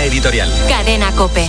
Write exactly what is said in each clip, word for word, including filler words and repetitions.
editorial. Cadena COPE.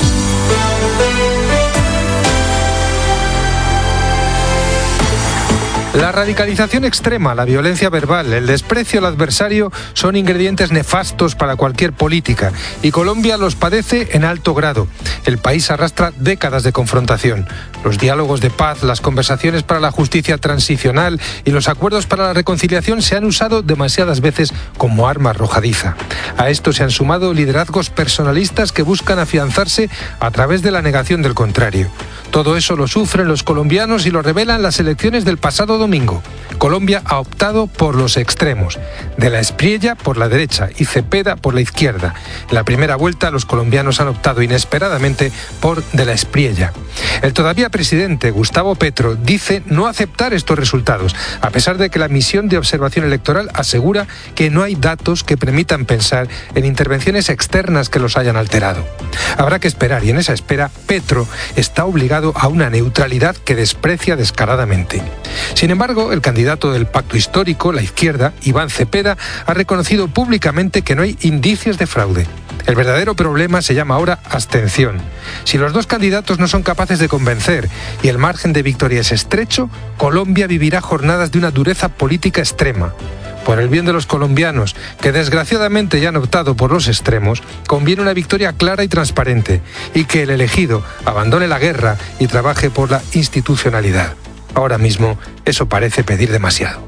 La radicalización extrema, la violencia verbal, el desprecio al adversario son ingredientes nefastos para cualquier política y Colombia los padece en alto grado. El país arrastra décadas de confrontación. Los diálogos de paz, las conversaciones para la justicia transicional y los acuerdos para la reconciliación se han usado demasiadas veces como arma arrojadiza. A esto se han sumado liderazgos personalistas que buscan afianzarse a través de la negación del contrario. Todo eso lo sufren los colombianos y lo revelan las elecciones del pasado domingo. Colombia ha optado por los extremos, de la Espriella por la derecha y Cepeda por la izquierda. En la primera vuelta los colombianos han optado inesperadamente por de la Espriella. El todavía presidente Gustavo Petro dice no aceptar estos resultados, a pesar de que la misión de observación electoral asegura que no hay datos que permitan pensar en intervenciones externas que los hayan alterado. Habrá que esperar y en esa espera Petro está obligado a una neutralidad que desprecia descaradamente. Sin embargo, el candidato del pacto histórico, la izquierda, Iván Cepeda, ha reconocido públicamente que no hay indicios de fraude. El verdadero problema se llama ahora abstención. Si los dos candidatos no son capaces de convencer y el margen de victoria es estrecho, Colombia vivirá jornadas de una dureza política extrema. Por el bien de los colombianos, que desgraciadamente ya han optado por los extremos, conviene una victoria clara y transparente, y que el elegido abandone la guerra y trabaje por la institucionalidad. Ahora mismo, eso parece pedir demasiado.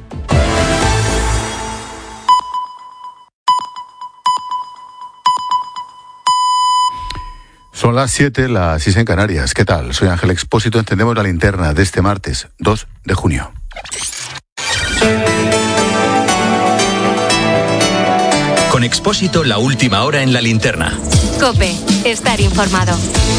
Son las siete, las seis en Canarias. ¿Qué tal? Soy Ángel Expósito. Encendemos la linterna de este martes, dos de junio. Con Expósito, la última hora en la linterna. COPE, estar informado.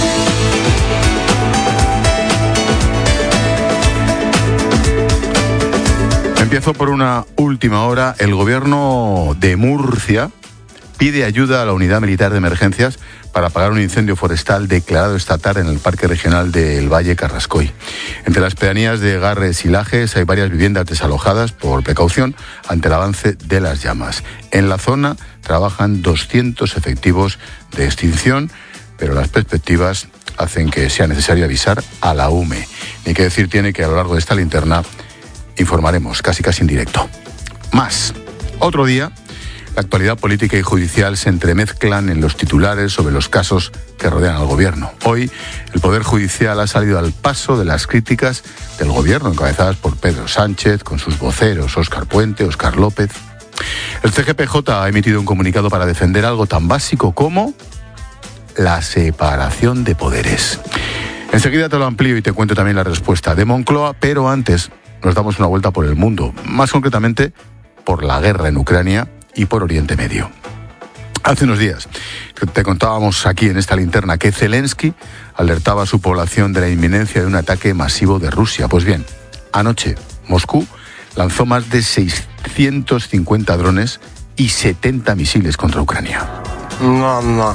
Empiezo por una última hora. El gobierno de Murcia pide ayuda a la Unidad Militar de Emergencias para apagar un incendio forestal declarado esta tarde en el Parque Regional del Valle Carrascoy. Entre las pedanías de Garres y Lajes hay varias viviendas desalojadas por precaución ante el avance de las llamas. En la zona trabajan doscientos efectivos de extinción, pero las perspectivas hacen que sea necesario avisar a la U M E. Ni que decir tiene que a lo largo de esta linterna informaremos casi casi en directo. Más. Otro día, la actualidad política y judicial se entremezclan en los titulares sobre los casos que rodean al gobierno. Hoy, el Poder Judicial ha salido al paso de las críticas del gobierno, encabezadas por Pedro Sánchez, con sus voceros Óscar Puente, Óscar López. El C G P J ha emitido un comunicado para defender algo tan básico como la separación de poderes. Enseguida te lo amplío y te cuento también la respuesta de Moncloa, pero antes nos damos una vuelta por el mundo, más concretamente por la guerra en Ucrania y por Oriente Medio. Hace unos días te contábamos aquí en esta linterna que Zelensky alertaba a su población de la inminencia de un ataque masivo de Rusia. Pues bien, anoche Moscú lanzó más de seiscientos cincuenta drones y setenta misiles contra Ucrania. No, no.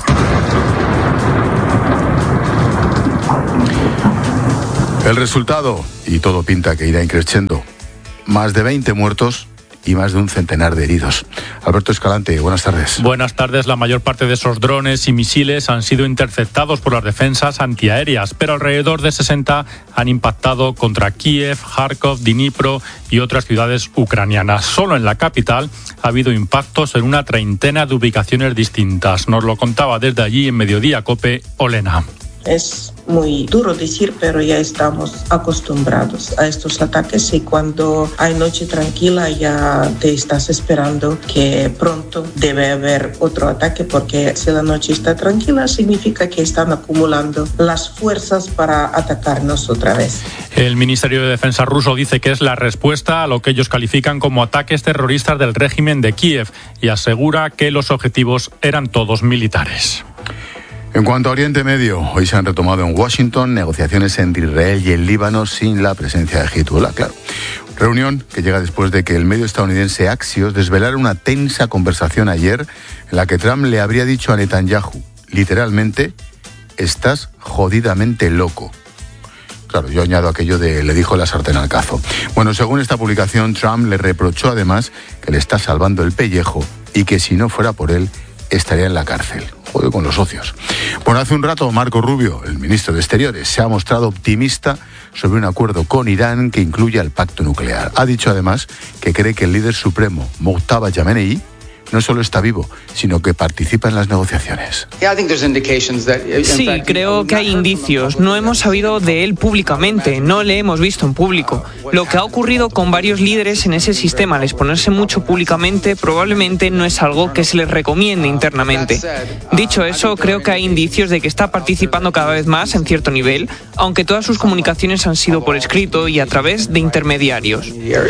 El resultado, y todo pinta que irá increciendo, más de veinte muertos y más de un centenar de heridos. Alberto Escalante, buenas tardes. Buenas tardes. La mayor parte de esos drones y misiles han sido interceptados por las defensas antiaéreas, pero alrededor de sesenta han impactado contra Kiev, Kharkov, Dnipro y otras ciudades ucranianas. Solo en la capital ha habido impactos en una treintena de ubicaciones distintas. Nos lo contaba desde allí en Mediodía COPE, Olena. Es muy duro decir, pero ya estamos acostumbrados a estos ataques y cuando hay noche tranquila ya te estás esperando que pronto debe haber otro ataque, porque si la noche está tranquila significa que están acumulando las fuerzas para atacarnos otra vez. El Ministerio de Defensa ruso dice que es la respuesta a lo que ellos califican como ataques terroristas del régimen de Kiev y asegura que los objetivos eran todos militares. En cuanto a Oriente Medio, hoy se han retomado en Washington negociaciones entre Israel y el Líbano sin la presencia de Hezbollah, claro. Reunión que llega después de que el medio estadounidense Axios desvelara una tensa conversación ayer en la que Trump le habría dicho a Netanyahu, literalmente, estás jodidamente loco. Claro, yo añado aquello de le dijo la sartén al cazo. Bueno, según esta publicación, Trump le reprochó además que le está salvando el pellejo y que si no fuera por él, estaría en la cárcel. Joder con los socios. Bueno, hace un rato Marco Rubio, el ministro de Exteriores, se ha mostrado optimista sobre un acuerdo con Irán que incluya el pacto nuclear. Ha dicho además que cree que el líder supremo, Mojtaba Khamenei, no solo está vivo, sino que participa en las negociaciones. Sí, creo que hay indicios. No hemos sabido de él públicamente, no le hemos visto en público. Lo que ha ocurrido con varios líderes en ese sistema al exponerse mucho públicamente probablemente no es algo que se les recomiende internamente. Dicho eso, creo que hay indicios de que está participando cada vez más en cierto nivel, aunque todas sus comunicaciones han sido por escrito y a través de intermediarios.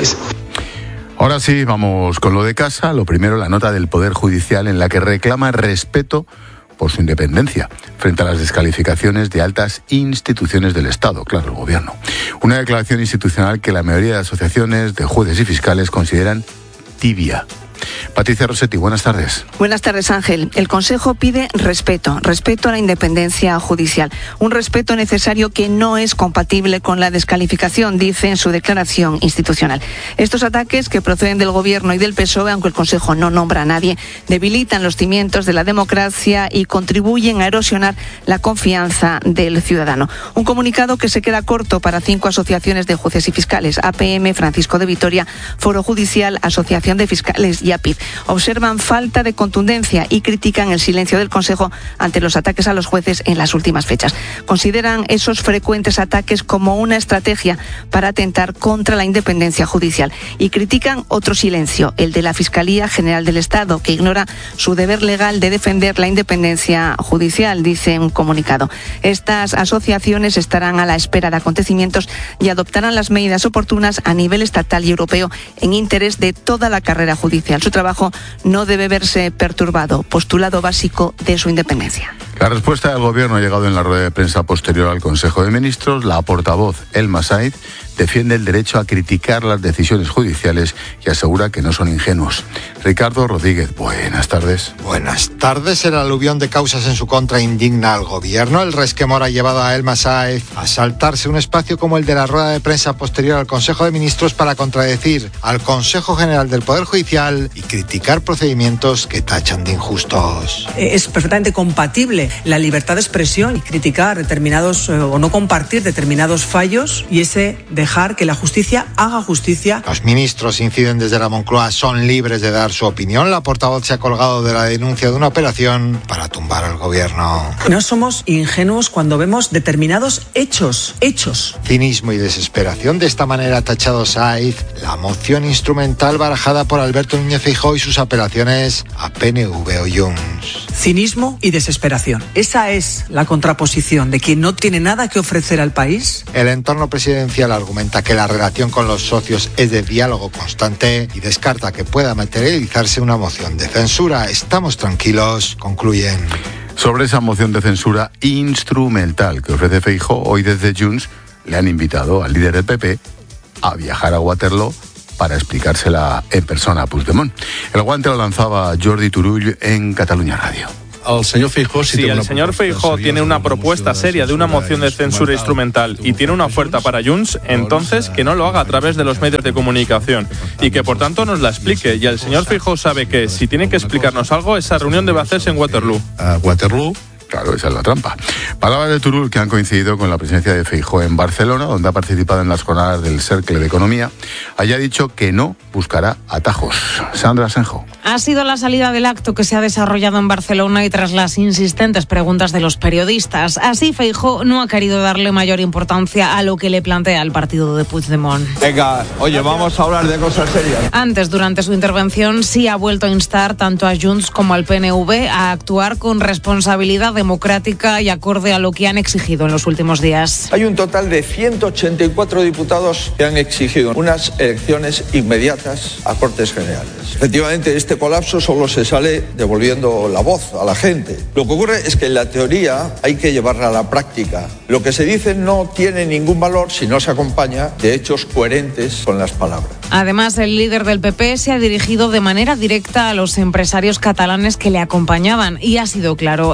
Ahora sí, vamos con lo de casa. Lo primero, la nota del Poder Judicial en la que reclama respeto por su independencia frente a las descalificaciones de altas instituciones del Estado, claro, el Gobierno. Una declaración institucional que la mayoría de asociaciones de jueces y fiscales consideran tibia. Patricia Rossetti, buenas tardes. Buenas tardes, Ángel. El Consejo pide respeto, respeto a la independencia judicial. Un respeto necesario que no es compatible con la descalificación, dice en su declaración institucional. Estos ataques, que proceden del Gobierno y del P S O E, aunque el Consejo no nombra a nadie, debilitan los cimientos de la democracia y contribuyen a erosionar la confianza del ciudadano. Un comunicado que se queda corto para cinco asociaciones de jueces y fiscales: A P M, Francisco de Vitoria, Foro Judicial, Asociación de Fiscales y A P I D. Observan falta de contundencia y critican el silencio del Consejo ante los ataques a los jueces en las últimas fechas. Consideran esos frecuentes ataques como una estrategia para atentar contra la independencia judicial y critican otro silencio, el de la Fiscalía General del Estado, que ignora su deber legal de defender la independencia judicial, dice un comunicado. Estas asociaciones estarán a la espera de acontecimientos y adoptarán las medidas oportunas a nivel estatal y europeo en interés de toda la carrera judicial. Su trabajo no debe verse perturbado, postulado básico de su independencia. La respuesta del Gobierno ha llegado en la rueda de prensa posterior al Consejo de Ministros. La portavoz, Elma Said, defiende el derecho a criticar las decisiones judiciales y asegura que no son ingenuos. Ricardo Rodríguez, buenas tardes. Buenas tardes. El aluvión de causas en su contra indigna al Gobierno. El resquemor ha llevado a Elma Said a saltarse un espacio como el de la rueda de prensa posterior al Consejo de Ministros para contradecir al Consejo General del Poder Judicial y criticar procedimientos que tachan de injustos. Es perfectamente compatible la libertad de expresión y criticar determinados eh, o no compartir determinados fallos y ese dejar que la justicia haga justicia. Los ministros inciden desde la Moncloa, son libres de dar su opinión. La portavoz se ha colgado de la denuncia de una operación para tumbar al Gobierno. No somos ingenuos cuando vemos determinados hechos, hechos. Cinismo y desesperación. De esta manera ha tachado Said la moción instrumental barajada por Alberto Núñez Feijóo y sus apelaciones a P N V o Junts. Cinismo y desesperación. Esa es la contraposición de quien no tiene nada que ofrecer al país. El entorno presidencial argumenta que la relación con los socios es de diálogo constante y descarta que pueda materializarse una moción de censura. Estamos tranquilos, concluyen. Sobre esa moción de censura instrumental que ofrece Feijóo, hoy desde Junts le han invitado al líder del P P a viajar a Waterloo para explicársela en persona a Puigdemont. El guante lo lanzaba Jordi Turull en Catalunya Radio. El señor Feijóo, si, si el señor Feijóo tiene una propuesta seria de una moción de censura instrumental y tiene una oferta para Junts, entonces que no lo haga a través de los medios de comunicación y que por tanto nos la explique. Y el señor Feijóo sabe que si tiene que explicarnos algo, esa reunión debe hacerse en Waterloo. Uh, Waterloo. Claro, esa es la trampa. Palabras de Turull que han coincidido con la presencia de Feijóo en Barcelona, donde ha participado en las jornadas del Cercle de Economía. Haya dicho que no buscará atajos. Sandra Senjo. Ha sido la salida del acto que se ha desarrollado en Barcelona y tras las insistentes preguntas de los periodistas. Así, Feijóo no ha querido darle mayor importancia a lo que le plantea el partido de Puigdemont. Venga, oye, vamos a hablar de cosas serias. Antes, durante su intervención, sí ha vuelto a instar tanto a Junts como al P N V a actuar con responsabilidad democrática y acorde a lo que han exigido en los últimos días. Hay un total de ciento ochenta y cuatro diputados que han exigido unas elecciones inmediatas a Cortes Generales. Efectivamente, este colapso solo se sale devolviendo la voz a la gente. Lo que ocurre es que la teoría hay que llevarla a la práctica. Lo que se dice no tiene ningún valor si no se acompaña de hechos coherentes con las palabras. Además, el líder del P P se ha dirigido de manera directa a los empresarios catalanes que le acompañaban y ha sido claro. Él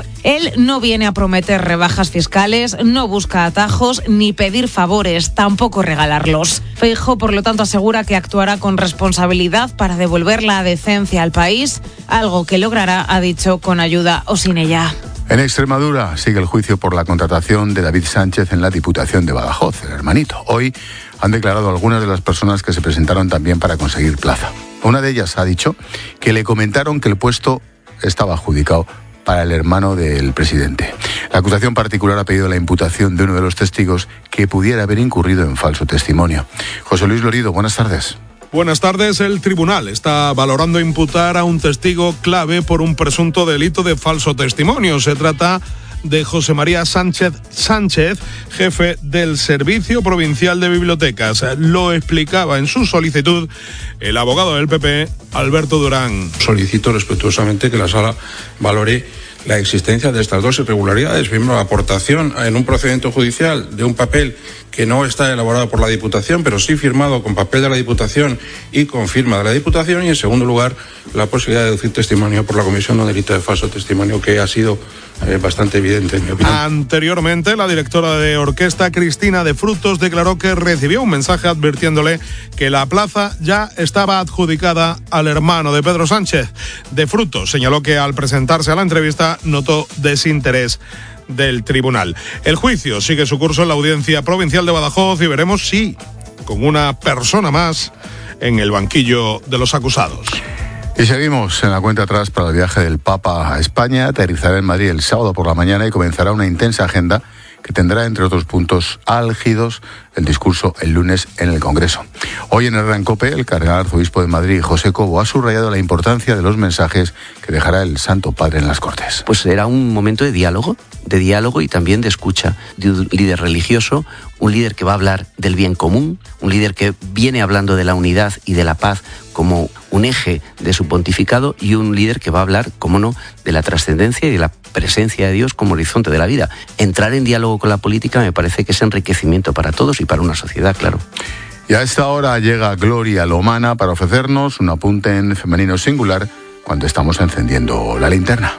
Él no viene a prometer rebajas fiscales, no busca atajos ni pedir favores, tampoco regalarlos. Feijóo, por lo tanto, asegura que actuará con responsabilidad para devolver la decencia al país, algo que logrará, ha dicho, con ayuda o sin ella. En Extremadura sigue el juicio por la contratación de David Sánchez en la Diputación de Badajoz, el hermanito. Hoy han declarado algunas de las personas que se presentaron también para conseguir plaza. Una de ellas ha dicho que le comentaron que el puesto estaba adjudicado para el hermano del presidente. La acusación particular ha pedido la imputación de uno de los testigos que pudiera haber incurrido en falso testimonio. José Luis Lorido, buenas tardes. Buenas tardes. El tribunal está valorando imputar a un testigo clave por un presunto delito de falso testimonio. Se trata de José María Sánchez Sánchez, jefe del Servicio Provincial de Bibliotecas. Lo explicaba en su solicitud el abogado del P P, Alberto Durán. Solicito respetuosamente que la Sala valore la existencia de estas dos irregularidades. Primero, la aportación en un procedimiento judicial de un papel que no está elaborado por la Diputación, pero sí firmado con papel de la Diputación y con firma de la Diputación. Y, en segundo lugar, la posibilidad de deducir testimonio por la comisión de un delito de falso testimonio, que ha sido eh, bastante evidente, en mi opinión. Anteriormente, la directora de orquesta, Cristina de Frutos, declaró que recibió un mensaje advirtiéndole que la plaza ya estaba adjudicada al hermano de Pedro Sánchez. De Frutos señaló que al presentarse a la entrevista notó desinterés del tribunal. El juicio sigue su curso en la Audiencia Provincial de Badajoz y veremos si con una persona más en el banquillo de los acusados. Y seguimos en la cuenta atrás para el viaje del Papa a España. Aterrizará en Madrid el sábado por la mañana y comenzará una intensa agenda que tendrá, entre otros puntos álgidos, el discurso el lunes en el Congreso. Hoy en Herrera en COPE, el cardenal arzobispo de Madrid, José Cobo, ha subrayado la importancia de los mensajes que dejará el Santo Padre en las Cortes. Pues será un momento de diálogo, de diálogo y también de escucha de un líder religioso, un líder que va a hablar del bien común, un líder que viene hablando de la unidad y de la paz como un eje de su pontificado, y un líder que va a hablar, cómo no, de la trascendencia y de la presencia de Dios como horizonte de la vida. Entrar en diálogo con la política me parece que es enriquecimiento para todos y para una sociedad, claro. Y a esta hora llega Gloria Lomana para ofrecernos un apunte en femenino singular cuando estamos encendiendo la linterna.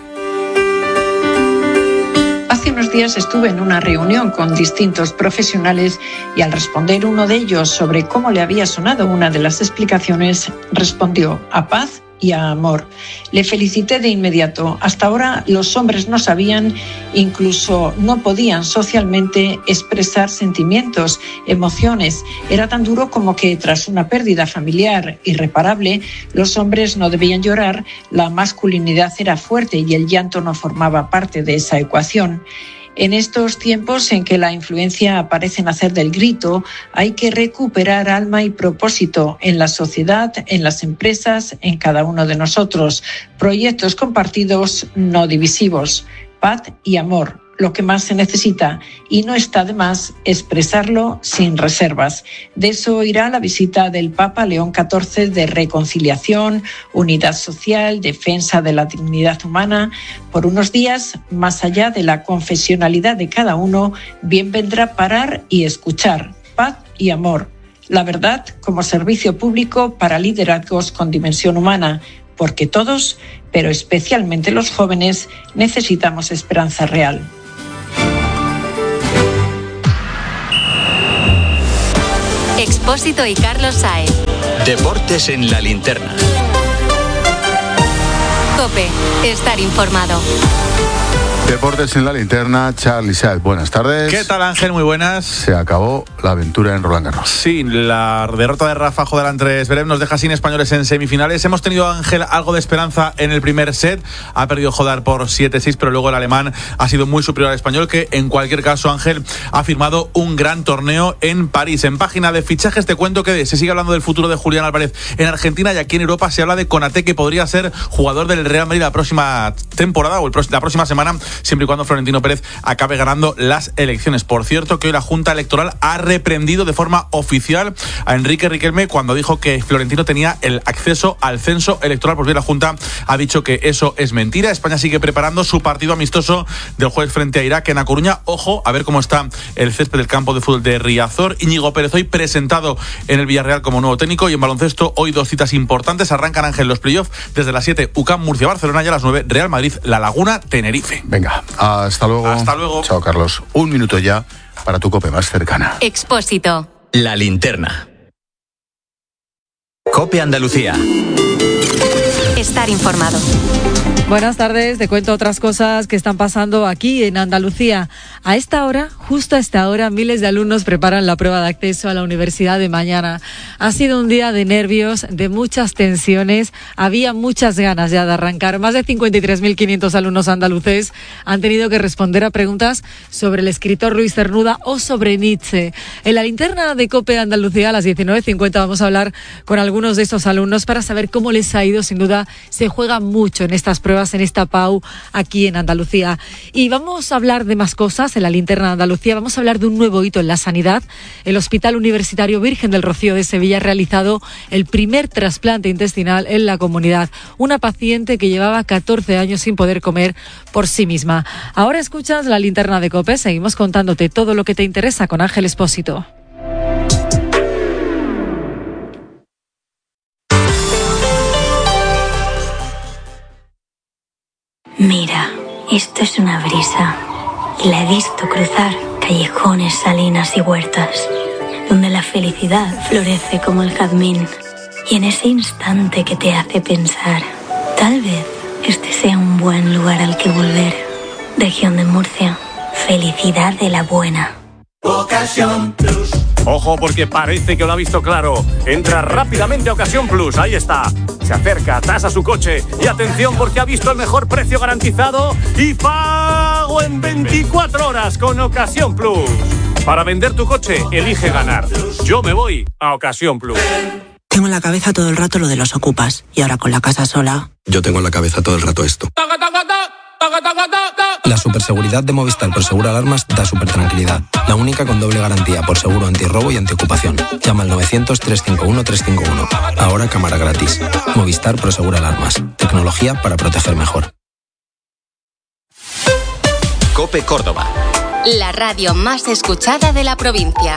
Hace unos días estuve en una reunión con distintos profesionales y al responder uno de ellos sobre cómo le había sonado una de las explicaciones, respondió: a paz y a amor. Le felicité de inmediato. Hasta ahora los hombres no sabían, incluso no podían socialmente expresar sentimientos, emociones. Era tan duro como que tras una pérdida familiar irreparable, los hombres no debían llorar, la masculinidad era fuerte y el llanto no formaba parte de esa ecuación. En estos tiempos en que la influencia parece nacer del grito, hay que recuperar alma y propósito en la sociedad, en las empresas, en cada uno de nosotros. Proyectos compartidos, no divisivos. Paz y amor, lo que más se necesita, y no está de más expresarlo sin reservas. De eso irá la visita del Papa León catorce, de reconciliación, unidad social, defensa de la dignidad humana. Por unos días, más allá de la confesionalidad de cada uno, bien vendrá parar y escuchar. Paz y amor. La verdad como servicio público para liderazgos con dimensión humana, porque todos, pero especialmente los jóvenes, necesitamos esperanza real. Expósito y Carlos Saez. Deportes en la linterna. COPE, estar informado. Deportes en la linterna, Charlie Saez, buenas tardes. ¿Qué tal, Ángel? Muy buenas. Se acabó la aventura en Roland Garros. Sí, la derrota de Rafa Nadal ante Zverev nos deja sin españoles en semifinales. Hemos tenido, Ángel, algo de esperanza en el primer set. Ha perdido Nadal por siete seis, pero luego el alemán ha sido muy superior al español, que en cualquier caso, Ángel, ha firmado un gran torneo en París. En página de fichajes te cuento que se sigue hablando del futuro de Julián Álvarez en Argentina, y aquí en Europa se habla de Konaté, que podría ser jugador del Real Madrid la próxima temporada o el, la próxima semana, siempre y cuando Florentino Pérez acabe ganando las elecciones. Por cierto, que hoy la Junta Electoral ha reprendido de forma oficial a Enrique Riquelme cuando dijo que Florentino tenía el acceso al censo electoral. Pues bien, la Junta ha dicho que eso es mentira. España sigue preparando su partido amistoso del jueves frente a Irak en A Coruña. Ojo, a ver cómo está el césped del campo de fútbol de Riazor. Íñigo Pérez hoy presentado en el Villarreal como nuevo técnico. Y en baloncesto, hoy dos citas importantes. Arrancan, Ángel, los playoffs desde las siete, U C A M Murcia Barcelona, y a las nueve, Real Madrid La Laguna Tenerife. Venga. Venga, hasta luego. Hasta luego. Chao, Carlos. Un minuto ya para tu COPE más cercana. Expósito. La linterna. COPE Andalucía. Estar informado. Buenas tardes, te cuento otras cosas que están pasando aquí en Andalucía. A esta hora, justo a esta hora, miles de alumnos preparan la prueba de acceso a la universidad de mañana. Ha sido un día de nervios, de muchas tensiones, había muchas ganas ya de arrancar. Más de cincuenta y tres mil quinientos alumnos andaluces han tenido que responder a preguntas sobre el escritor Luis Cernuda o sobre Nietzsche. En la linterna de COPE Andalucía a las diecinueve cincuenta vamos a hablar con algunos de estos alumnos para saber cómo les ha ido. Sin duda, se juega mucho en estas pruebas, en esta P A U aquí en Andalucía. Y vamos a hablar de más cosas en la linterna de Andalucía. Vamos a hablar de un nuevo hito en la sanidad. El Hospital Universitario Virgen del Rocío de Sevilla ha realizado el primer trasplante intestinal en la comunidad. Una paciente que llevaba catorce años sin poder comer por sí misma. Ahora escuchas la linterna de COPE. Seguimos contándote todo lo que te interesa con Ángel Expósito. Mira, esto es una brisa. Y la he visto cruzar callejones, salinas y huertas, donde la felicidad florece como el jazmín. Y en ese instante que te hace pensar, tal vez este sea un buen lugar al que volver. Región de Murcia, felicidad de la buena. Ocasión Plus. Ojo, porque parece que lo ha visto claro. Entra rápidamente a Ocasión Plus, ahí está. Se acerca, tasa su coche y atención porque ha visto el mejor precio garantizado y pago en veinticuatro horas con Ocasión Plus. Para vender tu coche, elige ganar. Yo me voy a Ocasión Plus. Tengo en la cabeza todo el rato lo de los ocupas y ahora con la casa sola. Yo tengo en la cabeza todo el rato esto. La superseguridad de Movistar Prosegur Alarmas da supertranquilidad. La única con doble garantía por seguro antirrobo y antiocupación. Llama al novecientos, trescientos cincuenta y uno, trescientos cincuenta y uno. Ahora cámara gratis. Movistar Prosegur Alarmas. Tecnología para proteger mejor. COPE Córdoba. La radio más escuchada de la provincia.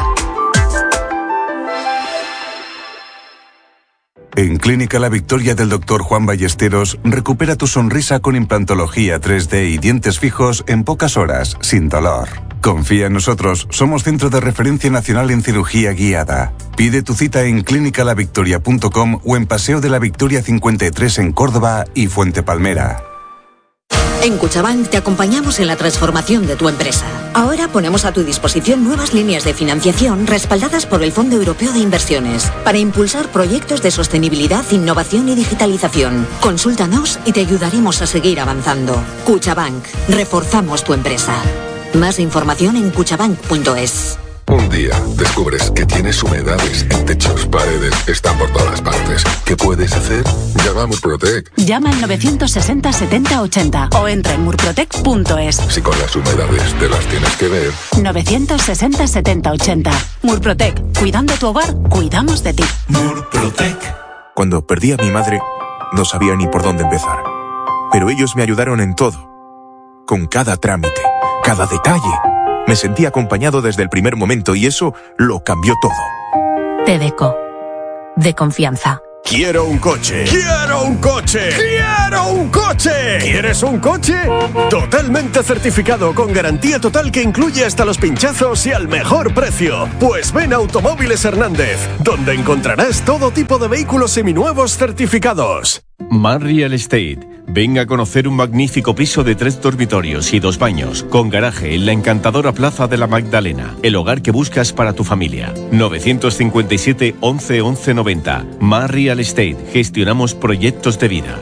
En Clínica La Victoria del doctor Juan Ballesteros, recupera tu sonrisa con implantología tres D y dientes fijos en pocas horas, sin dolor. Confía en nosotros, somos centro de referencia nacional en cirugía guiada. Pide tu cita en clínica la victoria punto com o en Paseo de la Victoria cincuenta y tres en Córdoba y Fuente Palmera. En Cuchabank te acompañamos en la transformación de tu empresa. Ahora ponemos a tu disposición nuevas líneas de financiación respaldadas por el Fondo Europeo de Inversiones para impulsar proyectos de sostenibilidad, innovación y digitalización. Consúltanos y te ayudaremos a seguir avanzando. Cuchabank, reforzamos tu empresa. Más información en cuchabank punto es. Un día descubres que tienes humedades en techos, paredes, están por todas partes. ¿Qué puedes hacer? Llama a Murprotec. Llama al novecientos sesenta, setenta, ochenta o entra en murprotec punto es. Si con las humedades te las tienes que ver. novecientos sesenta, setenta, ochenta. Murprotec. Cuidando tu hogar, cuidamos de ti. Murprotec. Cuando perdí a mi madre, no sabía ni por dónde empezar. Pero ellos me ayudaron en todo. Con cada trámite, cada detalle. Me sentí acompañado desde el primer momento y eso lo cambió todo. Tedeco. De confianza. Quiero un coche. ¡Quiero un coche! ¡Quiero un coche! ¿Quieres un coche? Totalmente certificado con garantía total que incluye hasta los pinchazos y al mejor precio. Pues ven a Automóviles Hernández, donde encontrarás todo tipo de vehículos seminuevos certificados. Mar Real Estate. Venga a conocer un magnífico piso de tres dormitorios y dos baños, con garaje en la encantadora Plaza de la Magdalena. El hogar que buscas para tu familia. novecientos cincuenta y siete, once, once, noventa. Mar Real Estate. Gestionamos proyectos de vida.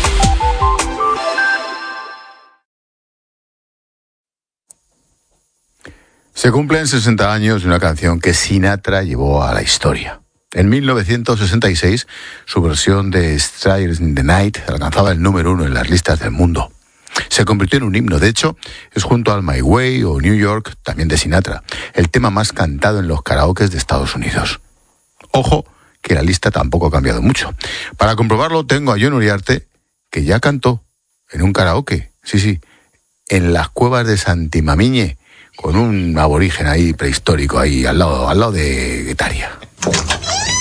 Se cumplen sesenta años de una canción que Sinatra llevó a la historia. En mil novecientos sesenta y seis, su versión de Stars in the Night alcanzaba el número uno en las listas del mundo. Se convirtió en un himno, de hecho, es junto al My Way o New York, también de Sinatra, el tema más cantado en los karaokes de Estados Unidos. Ojo, que la lista tampoco ha cambiado mucho. Para comprobarlo, tengo a John Uriarte, que ya cantó en un karaoke, sí, sí, en las cuevas de Santimamiñe, con un aborigen ahí prehistórico ahí al lado, al lado de Guetaria.